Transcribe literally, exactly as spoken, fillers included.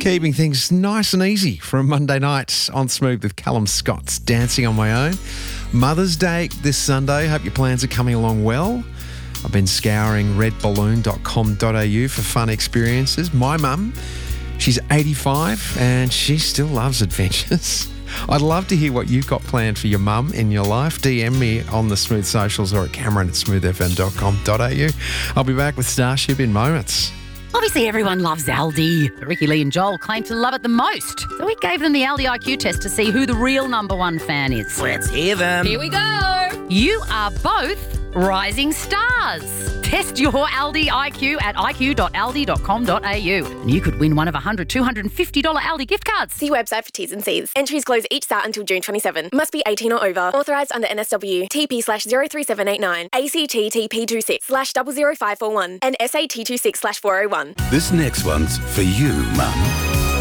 Keeping things nice and easy for a Monday night on Smooth with Callum Scott's Dancing on My Own. Mother's Day this Sunday. Hope your plans are coming along well. I've been scouring red balloon dot com dot a u for fun experiences. My mum, she's eighty-five and she still loves adventures. I'd love to hear what you've got planned for your mum in your life. D M me on the Smooth socials or at Cameron at smooth f m dot com dot a u. I'll be back with Starship in moments. Obviously, everyone loves Aldi, but Ricky Lee and Joel claim to love it the most. So we gave them the Aldi I Q test to see who the real number one fan is. Let's hear them. Here we go. You are both rising stars. Test your Aldi I Q at i q dot aldi dot com dot a u. And you could win one of one hundred, two hundred fifty dollars Aldi gift cards. See website for T's and C's. Entries close each start until June twenty-seventh. Must be eighteen or over. Authorised under N S W. T P slash zero three seven eight nine. A C T T P two six slash zero zero five four one. And S A T two six slash four oh one. This next one's for you, Mum.